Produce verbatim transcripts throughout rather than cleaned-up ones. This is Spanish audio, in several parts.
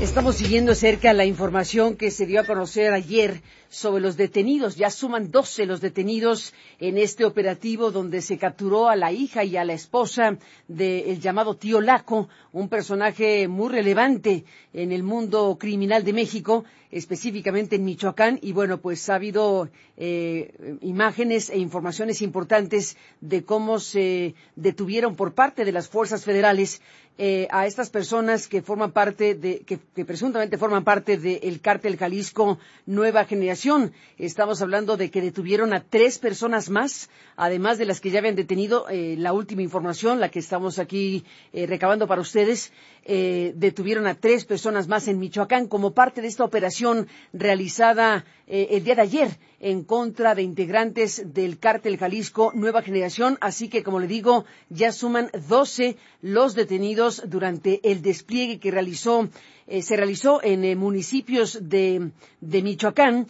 Estamos siguiendo cerca la información que se dio a conocer ayer sobre los detenidos. Ya suman doce los detenidos en este operativo donde se capturó a la hija y a la esposa del llamado Tío Laco, un personaje muy relevante en el mundo criminal de México, específicamente en Michoacán. Y bueno, pues ha habido eh, imágenes e informaciones importantes de cómo se detuvieron por parte de las fuerzas federales Eh, a estas personas que forman parte de, que, que presuntamente forman parte del cártel Jalisco Nueva Generación. Estamos hablando de que detuvieron a tres personas más, además de las que ya habían detenido. Eh, la última información, la que estamos aquí eh, recabando para ustedes, eh, detuvieron a tres personas más en Michoacán como parte de esta operación realizada eh, el día de ayer en contra de integrantes del cártel Jalisco Nueva Generación. Así que, como le digo, ya suman doce los detenidos durante el despliegue que realizó, eh, se realizó en eh, municipios de, de Michoacán.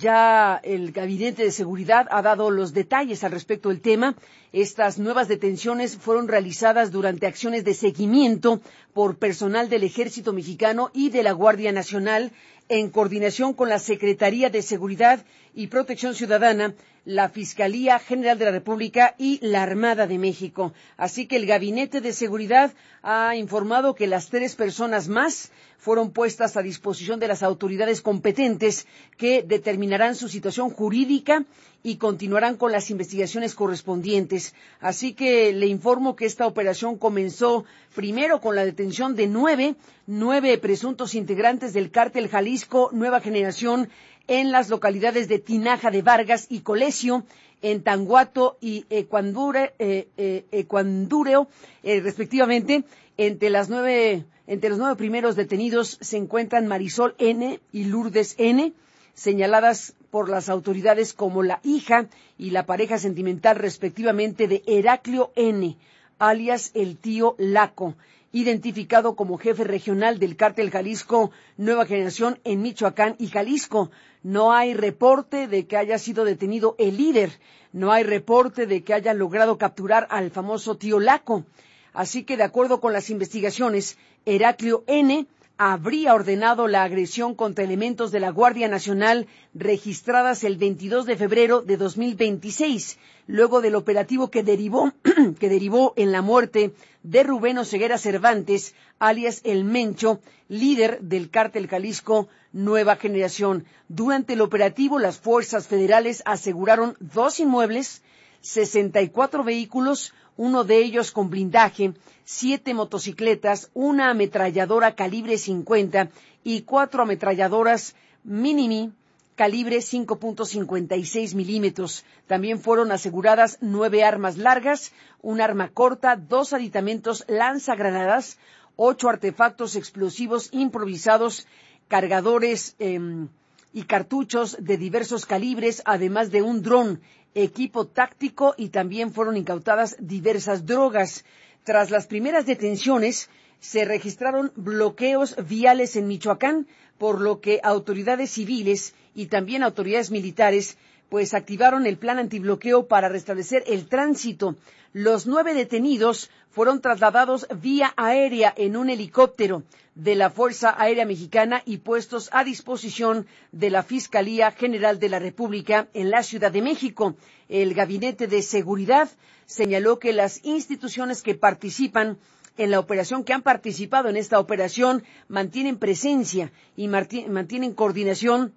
Ya el Gabinete de Seguridad ha dado los detalles al respecto del tema. Estas nuevas detenciones fueron realizadas durante acciones de seguimiento por personal del Ejército Mexicano y de la Guardia Nacional, en coordinación con la Secretaría de Seguridad y Protección Ciudadana, la Fiscalía General de la República y la Armada de México. Así que el Gabinete de Seguridad ha informado que las tres personas más fueron puestas a disposición de las autoridades competentes, que determinarán su situación jurídica y continuarán con las investigaciones correspondientes. Así que le informo que esta operación comenzó primero con la detención de nueve, nueve presuntos integrantes del cártel Jalisco Nueva Generación en las localidades de Tinaja de Vargas y Colesio, en Tanguato y Ecuandure, eh, eh, Ecuandureo, eh, respectivamente. Entre las nueve, entre los nueve primeros detenidos se encuentran Marisol N. y Lourdes N., señaladas por las autoridades como la hija y la pareja sentimental, respectivamente, de Heraclio N., alias el Tío Laco, identificado como jefe regional del cártel Jalisco Nueva Generación en Michoacán y Jalisco. No hay reporte de que haya sido detenido el líder, no hay reporte de que haya logrado capturar al famoso Tío Laco. Así que, de acuerdo con las investigaciones, Heraclio N. habría ordenado la agresión contra elementos de la Guardia Nacional registradas el veintidós de febrero de dos mil veintiséis, luego del operativo que derivó, que derivó en la muerte de Rubén Oseguera Cervantes, alias El Mencho, líder del cártel Jalisco Nueva Generación. Durante el operativo, las fuerzas federales aseguraron dos inmuebles, sesenta y cuatro vehículos, uno de ellos con blindaje, siete motocicletas, una ametralladora calibre cincuenta y cuatro ametralladoras Minimi calibre cinco punto cincuenta y seis milímetros. También fueron aseguradas nueve armas largas, un arma corta, dos aditamentos lanzagranadas, ocho artefactos explosivos improvisados, cargadores eh, y cartuchos de diversos calibres, además de un dron, equipo táctico, y también fueron incautadas diversas drogas. Tras las primeras detenciones, se registraron bloqueos viales en Michoacán, por lo que autoridades civiles y también autoridades militares pues activaron el plan antibloqueo para restablecer el tránsito. Los nueve detenidos fueron trasladados vía aérea en un helicóptero de la Fuerza Aérea Mexicana y puestos a disposición de la Fiscalía General de la República en la Ciudad de México. El Gabinete de Seguridad señaló que las instituciones que participan en la operación, que han participado en esta operación, mantienen presencia y mantienen coordinación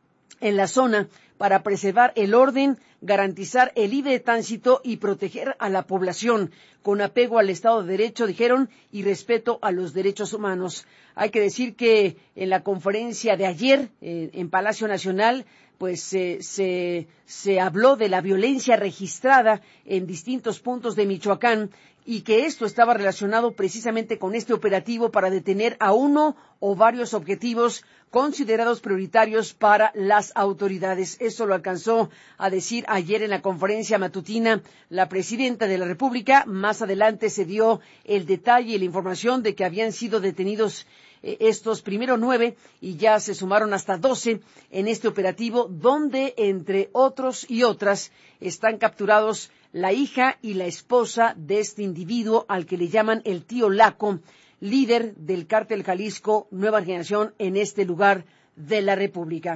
en la zona para preservar el orden, garantizar el libre tránsito y proteger a la población con apego al Estado de Derecho, dijeron, y respeto a los derechos humanos. Hay que decir que en la conferencia de ayer eh, en Palacio Nacional, pues eh, se, se habló de la violencia registrada en distintos puntos de Michoacán y que esto estaba relacionado precisamente con este operativo para detener a uno o varios objetivos considerados prioritarios para las autoridades. Eso lo alcanzó a decir ayer en la conferencia matutina la presidenta de la República. Más adelante se dio el detalle y la información de que habían sido detenidos eh, estos primero nueve y ya se sumaron hasta doce en este operativo, donde entre otros y otras están capturados la hija y la esposa de este individuo al que le llaman el Tío Laco, líder del cártel Jalisco Nueva Generación en este lugar de la República.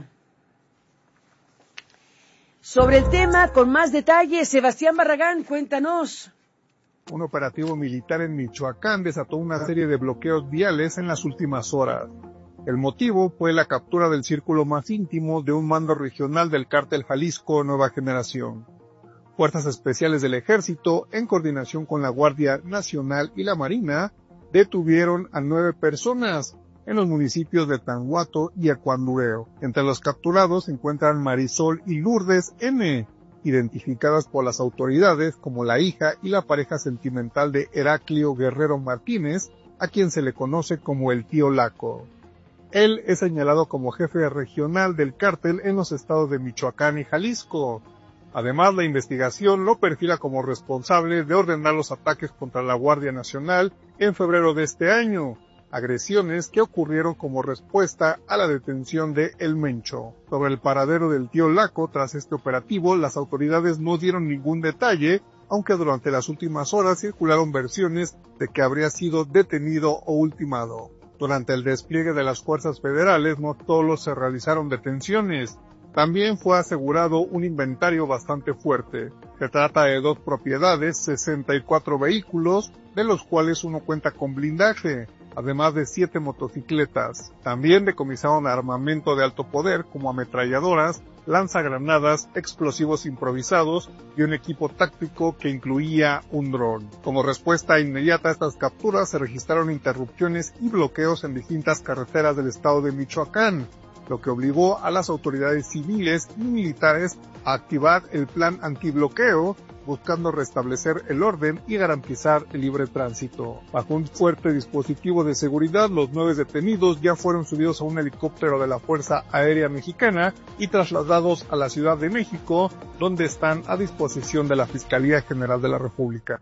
Sobre el tema, con más detalles, Sebastián Barragán, cuéntanos. Un operativo militar en Michoacán desató una serie de bloqueos viales en las últimas horas. El motivo fue la captura del círculo más íntimo de un mando regional del cártel Jalisco Nueva Generación. Fuerzas especiales del Ejército, en coordinación con la Guardia Nacional y la Marina, detuvieron a nueve personas en los municipios de Tanhuato y Acuandureo. Entre los capturados se encuentran Marisol y Lourdes N., identificadas por las autoridades como la hija y la pareja sentimental de Heraclio Guerrero Martínez, a quien se le conoce como el tío Laco. Él es señalado como jefe regional del cártel en los estados de Michoacán y Jalisco. Además, la investigación lo perfila como responsable de ordenar los ataques contra la Guardia Nacional en febrero de este año, agresiones que ocurrieron como respuesta a la detención de El Mencho. Sobre el paradero del tío Laco, tras este operativo, las autoridades no dieron ningún detalle, aunque durante las últimas horas circularon versiones de que habría sido detenido o ultimado. Durante el despliegue de las fuerzas federales, no solo se realizaron detenciones, también fue asegurado un inventario bastante fuerte. Se trata de dos propiedades, sesenta y cuatro vehículos, de los cuales uno cuenta con blindaje, además de siete motocicletas. También decomisaron armamento de alto poder como ametralladoras, lanzagranadas, explosivos improvisados y un equipo táctico que incluía un dron. Como respuesta inmediata a estas capturas se registraron interrupciones y bloqueos en distintas carreteras del estado de Michoacán, lo que obligó a las autoridades civiles y militares a activar el plan antibloqueo, buscando restablecer el orden y garantizar el libre tránsito. Bajo un fuerte dispositivo de seguridad, los nueve detenidos ya fueron subidos a un helicóptero de la Fuerza Aérea Mexicana y trasladados a la Ciudad de México, donde están a disposición de la Fiscalía General de la República.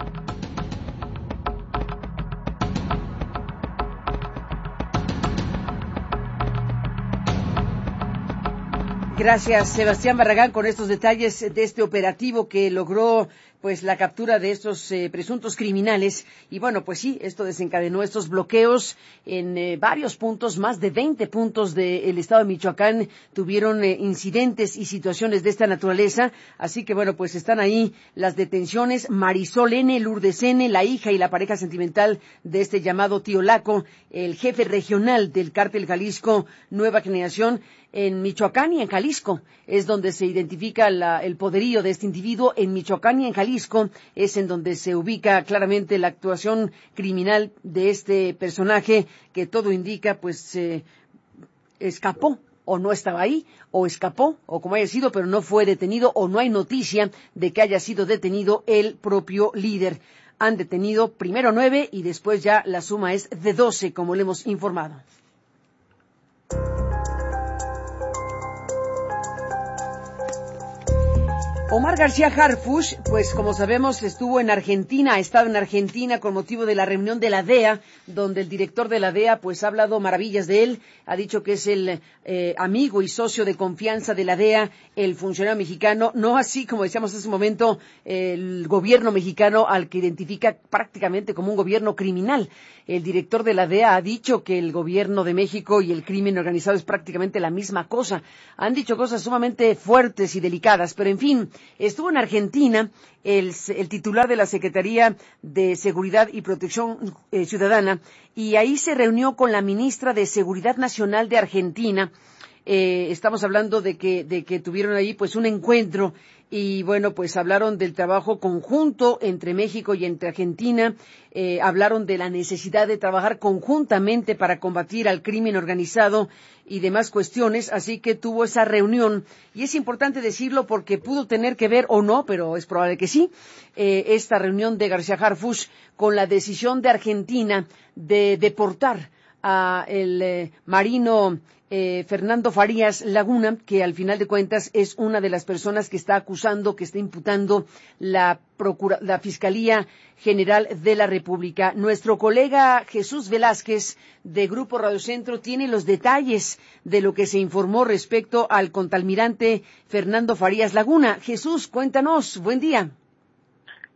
Gracias, Sebastián Barragán, con estos detalles de este operativo que logró pues la captura de estos eh, presuntos criminales. Y bueno, pues sí, esto desencadenó estos bloqueos en eh, varios puntos, más de veinte puntos del estado de Michoacán tuvieron eh, incidentes y situaciones de esta naturaleza. Así que bueno, pues están ahí las detenciones. Marisol N., Lourdes N., la hija y la pareja sentimental de este llamado tío Laco, el jefe regional del cártel Jalisco Nueva Generación, en Michoacán y en Jalisco, es donde se identifica la, el poderío de este individuo. En Michoacán y en Jalisco es en donde se ubica claramente la actuación criminal de este personaje que todo indica pues eh, escapó o no estaba ahí, o escapó, o como haya sido, pero no fue detenido, o no hay noticia de que haya sido detenido el propio líder. Han detenido primero nueve y después ya la suma es de doce, como le hemos informado. Omar García Harfuch, pues como sabemos, estuvo en Argentina, ha estado en Argentina con motivo de la reunión de la D E A, donde el director de la D E A pues ha hablado maravillas de él, ha dicho que es el eh, amigo y socio de confianza de la D E A, el funcionario mexicano, no así como decíamos hace un momento, eh, el gobierno mexicano al que identifica prácticamente como un gobierno criminal. El director de la D E A ha dicho que el gobierno de México y el crimen organizado es prácticamente la misma cosa. Han dicho cosas sumamente fuertes y delicadas, pero en fin, estuvo en Argentina el, el titular de la Secretaría de Seguridad y Protección eh, Ciudadana, y ahí se reunió con la ministra de Seguridad Nacional de Argentina. Eh, estamos hablando de que, de que tuvieron ahí pues un encuentro y bueno, pues hablaron del trabajo conjunto entre México y entre Argentina, eh, hablaron de la necesidad de trabajar conjuntamente para combatir al crimen organizado y demás cuestiones, así que tuvo esa reunión, y es importante decirlo porque pudo tener que ver o no, pero es probable que sí, eh, esta reunión de García Harfuch con la decisión de Argentina de deportar a el eh, marino Eh, Fernando Farías Laguna, que al final de cuentas es una de las personas que está acusando, que está imputando la, procura, la Fiscalía General de la República. Nuestro colega Jesús Velázquez, de Grupo Radio Centro, tiene los detalles de lo que se informó respecto al contraalmirante Fernando Farías Laguna. Jesús, cuéntanos, buen día.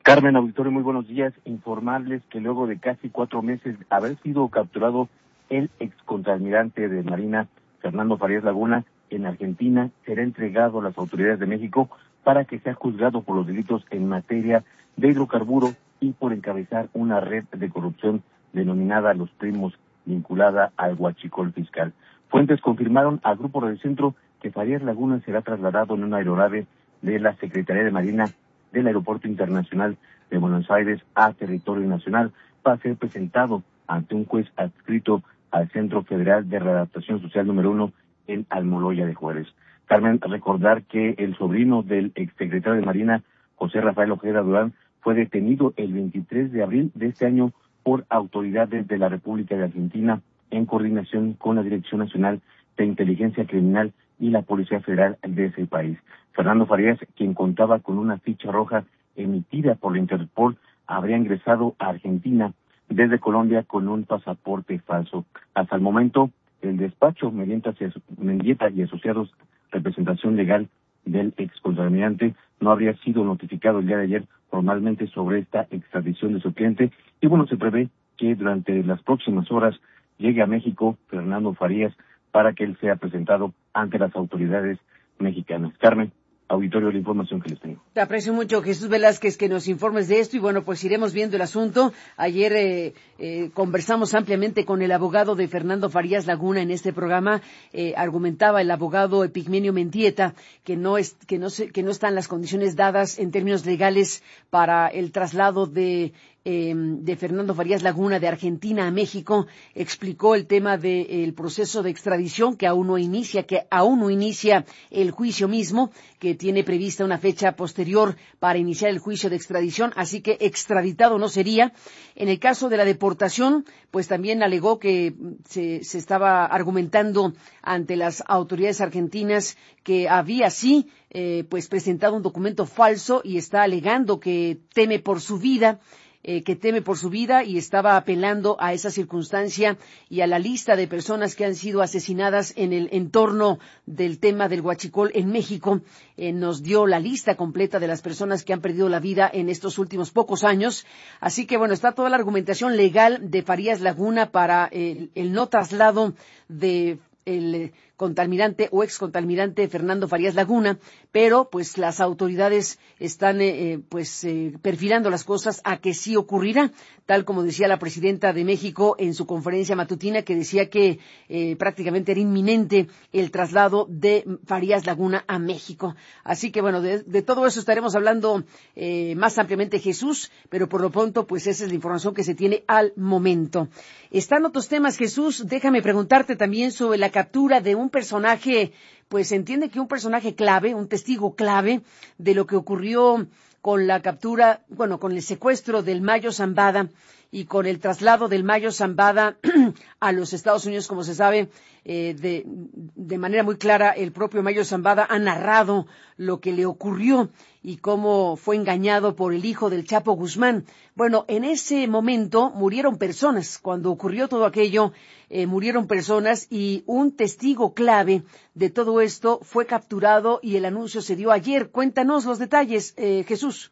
Carmen, auditorio, muy buenos días. Informarles que luego de casi cuatro meses de haber sido capturado el excontralmirante de Marina, Fernando Farías Laguna, en Argentina, será entregado a las autoridades de México para que sea juzgado por los delitos en materia de hidrocarburos y por encabezar una red de corrupción denominada Los Primos, vinculada al huachicol fiscal. Fuentes confirmaron al Grupo Radio Centro que Farías Laguna será trasladado en una aeronave de la Secretaría de Marina del Aeropuerto Internacional de Buenos Aires a territorio nacional para ser presentado ante un juez adscrito al Centro Federal de Readaptación Social número uno en Almoloya de Juárez. Carmen, recordar que el sobrino del exsecretario de Marina, José Rafael Ojeda Durán, fue detenido el veintitrés de abril de este año por autoridades de la República de Argentina en coordinación con la Dirección Nacional de Inteligencia Criminal y la Policía Federal de ese país. Fernando Farías, quien contaba con una ficha roja emitida por la Interpol, habría ingresado a Argentina desde Colombia con un pasaporte falso. Hasta el momento, el despacho Mendieta y Asociados, representación legal del excontralmirante, no habría sido notificado el día de ayer formalmente sobre esta extradición de su cliente, y bueno, se prevé que durante las próximas horas llegue a México Fernando Farías para que él sea presentado ante las autoridades mexicanas. Carmen, auditorio, la información que les tengo. Te aprecio mucho, Jesús Velázquez, que nos informes de esto y bueno, pues iremos viendo el asunto. Ayer eh, eh, conversamos ampliamente con el abogado de Fernando Farías Laguna en este programa. Eh, argumentaba el abogado Epigmenio Mendieta que no es que no se, que no están las condiciones dadas en términos legales para el traslado de Eh, de Fernando Farías Laguna de Argentina a México. Explicó el tema del proceso de extradición que aún no inicia, que aún no inicia el juicio mismo, que tiene prevista una fecha posterior para iniciar el juicio de extradición, así que extraditado no sería. En el caso de la deportación, pues también alegó que se, se estaba argumentando ante las autoridades argentinas que había sí eh, pues presentado un documento falso y está alegando que teme por su vida. Eh, que teme por su vida y estaba apelando a esa circunstancia y a la lista de personas que han sido asesinadas en el entorno del tema del huachicol en México. Eh, nos dio la lista completa de las personas que han perdido la vida en estos últimos pocos años. Así que, bueno, está toda la argumentación legal de Farías Laguna para eh, el no traslado de el contaminante o excontaminante Fernando Farías Laguna, pero pues las autoridades están eh, pues eh, perfilando las cosas a que sí ocurrirá, tal como decía la presidenta de México en su conferencia matutina, que decía que eh, prácticamente era inminente el traslado de Farías Laguna a México. Así que bueno, de, de todo eso estaremos hablando eh, más ampliamente, Jesús, pero por lo pronto pues esa es la información que se tiene al momento. Están otros temas, Jesús, déjame preguntarte también sobre la captura de un un personaje, pues se entiende que un personaje clave, un testigo clave de lo que ocurrió con la captura, bueno, con el secuestro del Mayo Zambada y con el traslado del Mayo Zambada a los Estados Unidos, como se sabe, eh, de, de manera muy clara, el propio Mayo Zambada ha narrado lo que le ocurrió y cómo fue engañado por el hijo del Chapo Guzmán. Bueno, en ese momento murieron personas. Cuando ocurrió todo aquello, eh, murieron personas y un testigo clave de todo esto fue capturado y el anuncio se dio ayer. Cuéntanos los detalles, eh, Jesús.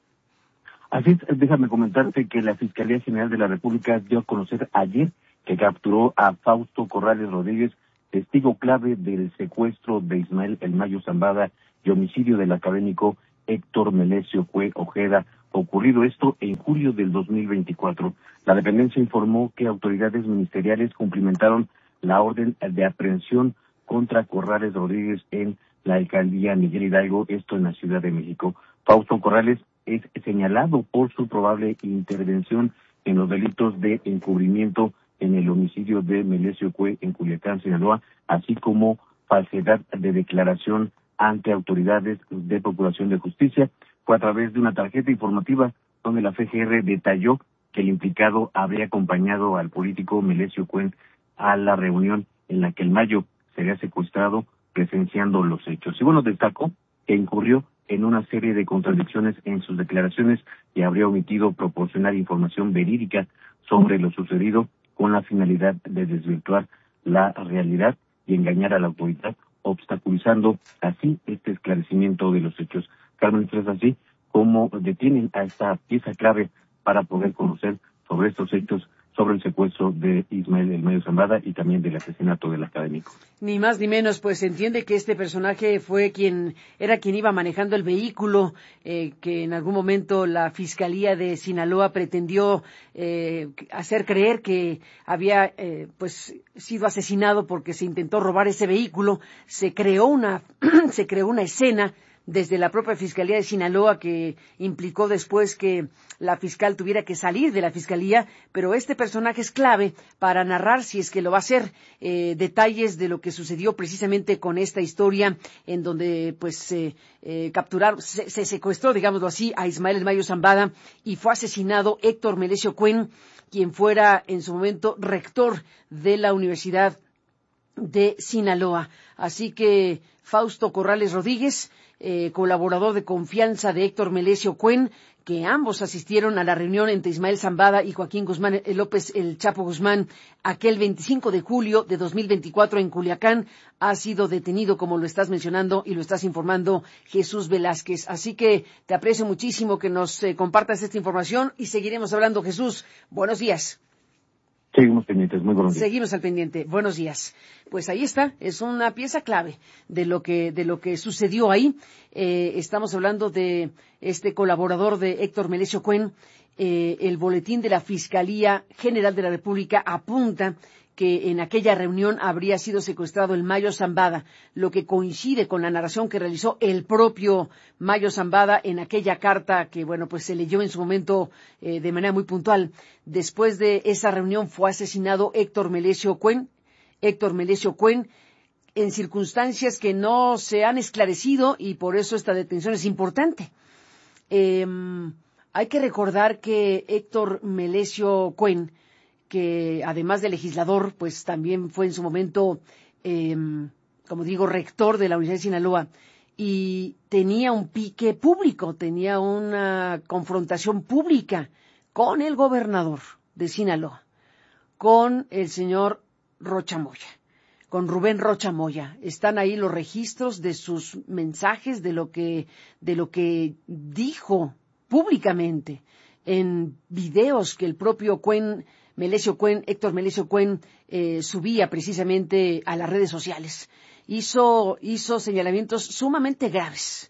Así es, déjame comentarte que la Fiscalía General de la República dio a conocer ayer que capturó a Fausto Corrales Rodríguez, testigo clave del secuestro de Ismael El Mayo Zambada y homicidio del académico Héctor Melesio Cue Ojeda, ocurrido esto en julio del dos mil veinticuatro. La dependencia informó que autoridades ministeriales cumplimentaron la orden de aprehensión contra Corrales Rodríguez en la alcaldía Miguel Hidalgo, esto en la Ciudad de México. Fausto Corrales es señalado por su probable intervención en los delitos de encubrimiento en el homicidio de Melesio Cue en Culiacán, Sinaloa, así como falsedad de declaración ante autoridades de Procuración de Justicia. Fue a través de una tarjeta informativa donde la F G R detalló que el implicado habría acompañado al político Melesio Cue a la reunión en la que el Mayo sería secuestrado presenciando los hechos. Y bueno, destacó que incurrió en una serie de contradicciones en sus declaraciones y habría omitido proporcionar información verídica sobre lo sucedido con la finalidad de desvirtuar la realidad y engañar a la autoridad, obstaculizando así este esclarecimiento de los hechos. Carmen, es así cómo detienen a esta pieza clave para poder conocer sobre estos hechos, sobre el secuestro de Ismael El Mayo Zambada y también del asesinato del académico. Ni más ni menos, pues se entiende que este personaje fue quien, era quien iba manejando el vehículo, eh, que en algún momento la Fiscalía de Sinaloa pretendió eh, hacer creer que había eh, pues sido asesinado porque se intentó robar ese vehículo. Se creó una, se creó una escena desde la propia Fiscalía de Sinaloa, que implicó después que la fiscal tuviera que salir de la Fiscalía, pero este personaje es clave para narrar, si es que lo va a hacer, eh, detalles de lo que sucedió precisamente con esta historia, en donde pues eh, eh, capturaron, se, se secuestró, digámoslo así, a Ismael El Mayo Zambada y fue asesinado Héctor Melesio Cuen, quien fuera en su momento rector de la Universidad de Sinaloa. Así que Fausto Corrales Rodríguez, eh, colaborador de confianza de Héctor Melesio Cuen, que ambos asistieron a la reunión entre Ismael Zambada y Joaquín Guzmán eh, López El Chapo Guzmán aquel veinticinco de julio de dos mil veinticuatro en Culiacán, ha sido detenido, como lo estás mencionando y lo estás informando, Jesús Velázquez. Así que te aprecio muchísimo que nos eh, compartas esta información y seguiremos hablando. Jesús, buenos días. Seguimos pendientes, muy buenos días. Seguimos al pendiente, buenos días. Pues ahí está, es una pieza clave de lo que de lo que sucedió ahí. Eh, estamos hablando de este colaborador de Héctor Melesio Cuen. Eh, el boletín de la Fiscalía General de la República apunta que en aquella reunión habría sido secuestrado el Mayo Zambada, lo que coincide con la narración que realizó el propio Mayo Zambada en aquella carta que, bueno, pues se leyó en su momento eh, de manera muy puntual. Después de esa reunión fue asesinado Héctor Melesio Cuen, Héctor Melesio Cuen, en circunstancias que no se han esclarecido y por eso esta detención es importante. Eh, hay que recordar que Héctor Melesio Cuen, que además de legislador, pues también fue en su momento, eh, como digo, rector de la Universidad de Sinaloa, y tenía un pique público, tenía una confrontación pública con el gobernador de Sinaloa, con el señor Rocha Moya, con Rubén Rocha Moya. Están ahí los registros de sus mensajes, de lo que, de lo que dijo públicamente en videos que el propio Cuen Melesio Cuen, Héctor Melesio Cuen, eh, subía precisamente a las redes sociales. Hizo, hizo señalamientos sumamente graves,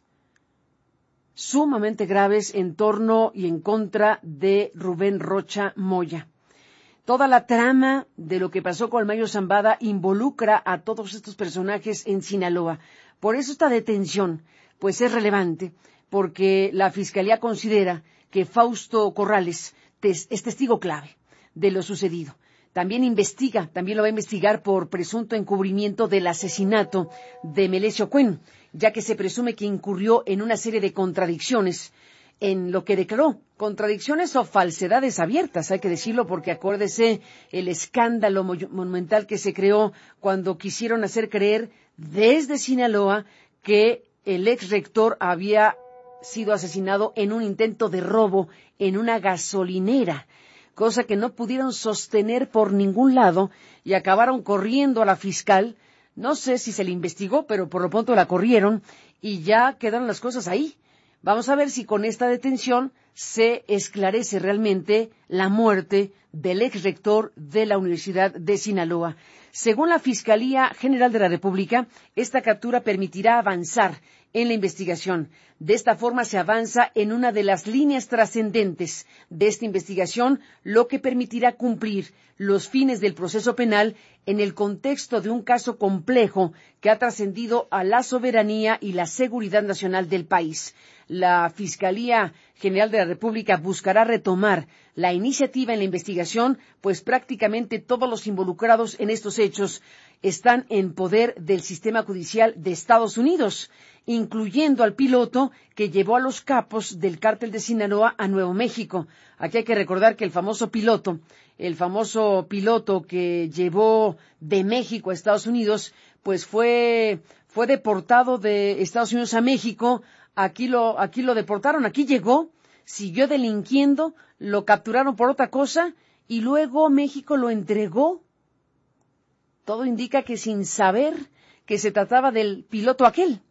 sumamente graves en torno y en contra de Rubén Rocha Moya. Toda la trama de lo que pasó con el Mayo Zambada involucra a todos estos personajes en Sinaloa. Por eso esta detención, pues es relevante, porque la Fiscalía considera que Fausto Corrales es testigo clave de lo sucedido. También investiga, también lo va a investigar por presunto encubrimiento del asesinato de Melesio Cuen, ya que se presume que incurrió en una serie de contradicciones en lo que declaró, contradicciones o falsedades abiertas, hay que decirlo, porque acuérdese el escándalo monumental que se creó cuando quisieron hacer creer desde Sinaloa que el ex rector había sido asesinado en un intento de robo en una gasolinera, cosa que no pudieron sostener por ningún lado y acabaron corriendo a la fiscal. No sé si se le investigó, pero por lo pronto la corrieron y ya quedaron las cosas ahí. Vamos a ver si con esta detención se esclarece realmente la muerte del ex rector de la Universidad de Sinaloa. Según la Fiscalía General de la República, esta captura permitirá avanzar en la investigación. De esta forma se avanza en una de las líneas trascendentes de esta investigación, lo que permitirá cumplir los fines del proceso penal en el contexto de un caso complejo que ha trascendido a la soberanía y la seguridad nacional del país. La Fiscalía General de la República buscará retomar la iniciativa en la investigación, pues prácticamente todos los involucrados en estos hechos están en poder del sistema judicial de Estados Unidos, incluyendo al piloto que llevó a los capos del cártel de Sinaloa a Nuevo México. Aquí hay que recordar que el famoso piloto, el famoso piloto que llevó de México a Estados Unidos, pues fue, fue deportado de Estados Unidos a México. Aquí lo, aquí lo deportaron, aquí llegó, siguió delinquiendo, lo capturaron por otra cosa y luego México lo entregó. Todo indica que sin saber que se trataba del piloto aquel.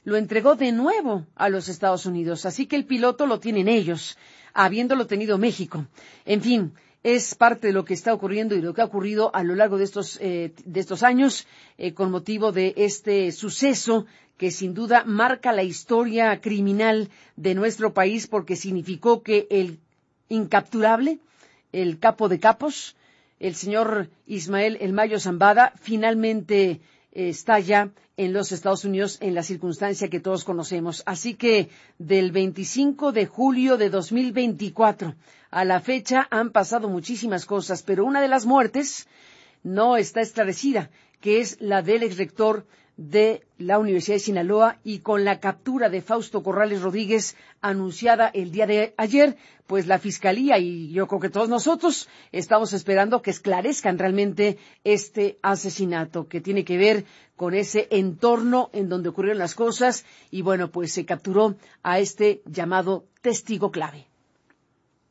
lo entregó de nuevo a los Estados Unidos. Así que el piloto lo tienen ellos, habiéndolo tenido México. En fin, es parte de lo que está ocurriendo y lo que ha ocurrido a lo largo de estos, eh, de estos años eh, con motivo de este suceso que sin duda marca la historia criminal de nuestro país porque significó que el incapturable, el capo de capos, el señor Ismael El Mayo Zambada, finalmente eh, está ya en los Estados Unidos en la circunstancia que todos conocemos. Así que del veinticinco de julio de dos mil veinticuatro a la fecha han pasado muchísimas cosas, pero una de las muertes no está esclarecida, que es la del exrector de la Universidad de Sinaloa, y con la captura de Fausto Corrales Rodríguez anunciada el día de ayer, pues la Fiscalía y yo creo que todos nosotros estamos esperando que esclarezcan realmente este asesinato que tiene que ver con ese entorno en donde ocurrieron las cosas y bueno, pues se capturó a este llamado testigo clave.